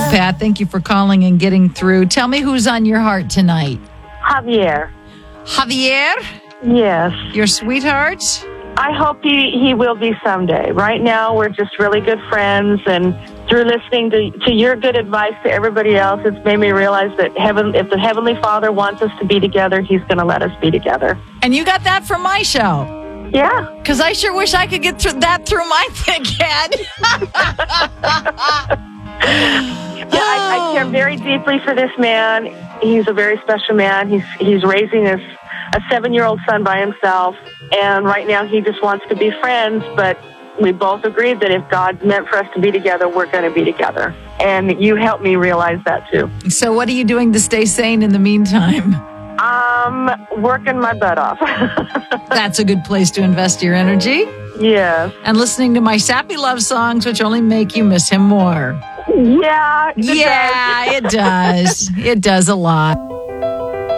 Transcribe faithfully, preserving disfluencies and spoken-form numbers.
Pat. Thank you for calling and getting through. Tell me who's on your heart tonight. Javier. Javier? Yes. Your sweetheart? I hope he, he will be someday. Right now, we're just really good friends, and through listening to, to your good advice to everybody else, it's made me realize that heaven, if the Heavenly Father wants us to be together, He's going to let us be together. And you got that from my show. Yeah. Because I sure wish I could get through that through my thick head. Yeah, I, I care very deeply for this man. He's a very special man. He's he's raising his, a seven-year-old son by himself, and right now he just wants to be friends, but we both agreed that if God meant for us to be together, we're going to be together. And you helped me realize that, too. So what are you doing to stay sane in the meantime? Um, working my butt off. That's a good place to invest your energy. Yes. And listening to my sappy love songs, which only make you miss him more. Yeah. It yeah, does. it does. It does a lot.